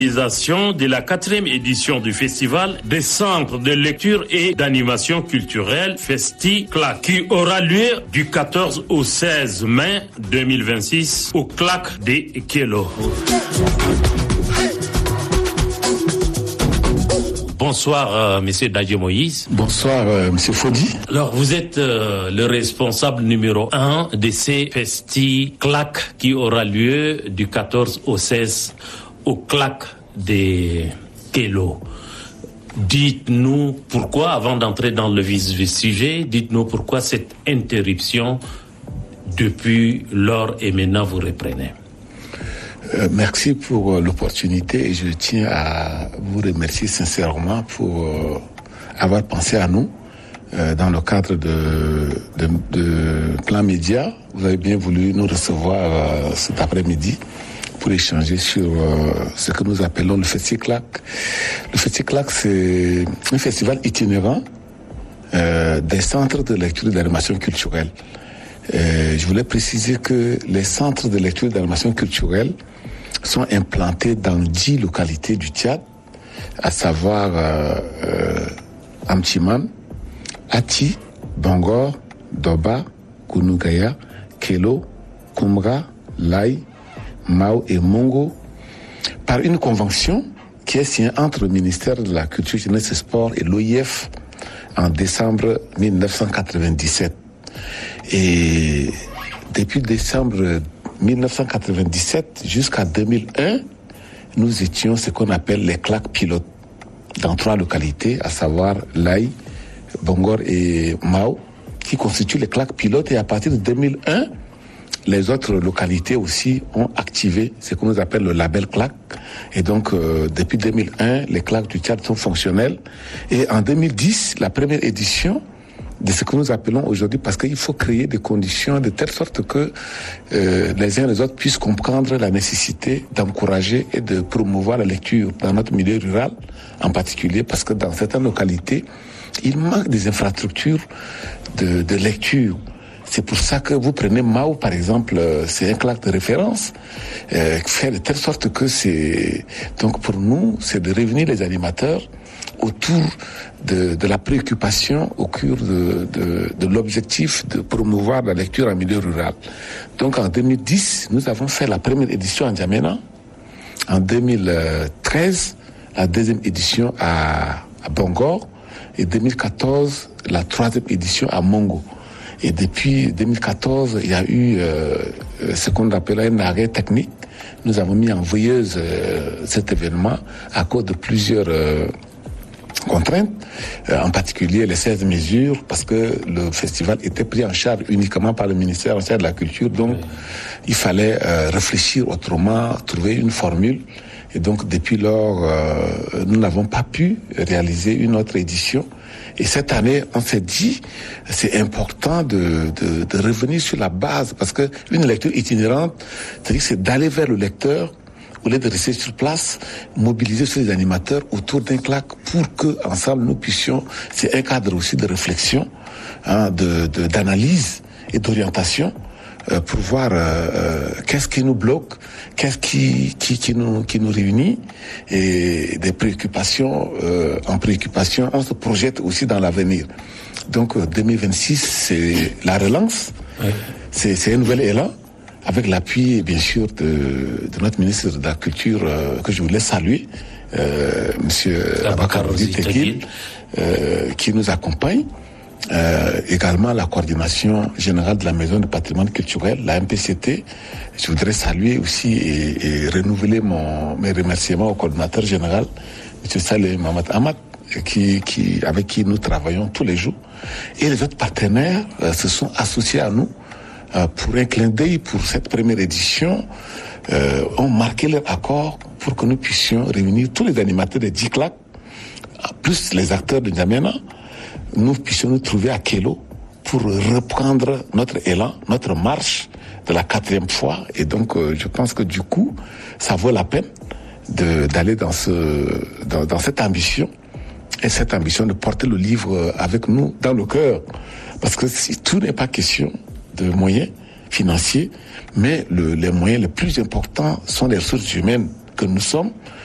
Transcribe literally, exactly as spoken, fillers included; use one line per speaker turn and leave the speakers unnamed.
De la quatrième édition du festival des centres de lecture et d'animation culturelle FestiClac, qui aura lieu du quatorze au seize mai deux mille vingt-six au Clac de Kélo. Bonsoir, euh, Monsieur Dadje Moïse.
Bonsoir, euh, Monsieur Fodi.
Alors, vous êtes euh, le responsable numéro un de ces FestiClac qui aura lieu du quatorze au seize au Clac de Kélo. Dites-nous pourquoi, avant d'entrer dans le vif du sujet, dites-nous pourquoi cette interruption depuis lors et maintenant vous reprenez.
Euh, merci pour euh, l'opportunité et je tiens à vous remercier sincèrement pour euh, avoir pensé à nous euh, dans le cadre de, de, de Plan Média. Vous avez bien voulu nous recevoir euh, cet après-midi pour échanger sur euh, ce que nous appelons le FestiClac. Le FestiClac, c'est un festival itinérant euh, des centres de lecture et d'animation culturelle. Euh, je voulais préciser que les centres de lecture et d'animation culturelle sont implantés dans dix localités du Tchad, à savoir euh, euh, Amtiman, Ati, Bangor, Doba, Kounougaya, Kélo, Koumra, Laï, Mao et Mongo, par une convention qui est signée entre le ministère de la Culture, Jeunesse et Sport et l'O I F en décembre mille neuf cent quatre-vingt-dix-sept. Et depuis décembre mille neuf cent quatre-vingt-dix-sept jusqu'à deux mille un, nous étions ce qu'on appelle les claques pilotes dans trois localités, à savoir Laï, Bangor et Mao, qui constituent les claques pilotes. Et à partir de deux mille un, les autres localités aussi ont activé ce que nous appelle le label claque. Et donc, euh, depuis deux mille un, les claques du Tchad sont fonctionnelles. Et en deux mille dix, la première édition de ce que nous appelons aujourd'hui, parce qu'il faut créer des conditions de telle sorte que euh, les uns et les autres puissent comprendre la nécessité d'encourager et de promouvoir la lecture dans notre milieu rural, en particulier parce que dans certaines localités, il manque des infrastructures de, de lecture. C'est pour ça que vous prenez Mao, par exemple, c'est un claque de référence, euh, fait de telle sorte que c'est... Donc pour nous, c'est de revenir les animateurs autour de, de la préoccupation, au cœur de, de, de l'objectif de promouvoir la lecture en milieu rural. Donc en deux mille dix, nous avons fait la première édition en N'Djamena. En deux mille treize, la deuxième édition à, à Bangor. Et deux mille quatorze, la troisième édition à Mongo. Et depuis deux mille quatorze, il y a eu euh, ce qu'on appelait un arrêt technique. Nous avons mis en veilleuse euh, cet événement à cause de plusieurs euh, contraintes, euh, en particulier les seize mesures, parce que le festival était pris en charge uniquement par le ministère en charge de la Culture. Donc, oui. il fallait euh, réfléchir autrement, trouver une formule. Et donc, depuis lors, euh, nous n'avons pas pu réaliser une autre édition. Et cette année, on s'est dit, c'est important de, de, de revenir sur la base, parce que une lecture itinérante, c'est-à-dire c'est d'aller vers le lecteur, au lieu de rester sur place, mobiliser sur les animateurs autour d'un claque pour que ensemble nous puissions, c'est un cadre aussi de réflexion, hein, de, de, d'analyse et d'orientation, euh, pour voir euh, euh, qu'est-ce qui nous bloque, qu'est-ce qui, qui, qui, nous, qui nous réunit, et des préoccupations, euh, en préoccupation, on se projette aussi dans l'avenir. Donc deux mille vingt-six, c'est la relance, oui. c'est, c'est un nouvel élan, avec l'appui, bien sûr, de, de notre ministre de la Culture, euh, que je voulais saluer, euh, Monsieur Abakaroudi Teguil, euh, qui nous accompagne. Euh, également la coordination générale de la Maison du patrimoine culturel, la M P C T. Je voudrais saluer aussi et, et renouveler mon, mes remerciements au coordinateur général, M. Saleh Mohamed Ahmad, qui, qui, avec qui nous travaillons tous les jours. Et les autres partenaires euh, se sont associés à nous euh, pour un clin d'œil pour cette première édition. Euh, ont marqué leur accord pour que nous puissions réunir tous les animateurs de dix claques, plus les acteurs de N'Djamena, nous puissions nous trouver à Kélo pour reprendre notre élan, notre marche de la quatrième fois. Et donc, euh, je pense que du coup, ça vaut la peine de, d'aller dans, ce, dans, dans cette ambition, et cette ambition de porter le livre avec nous dans le cœur. Parce que si tout n'est pas question de moyens financiers, mais le, les moyens les plus importants sont les ressources humaines que nous sommes,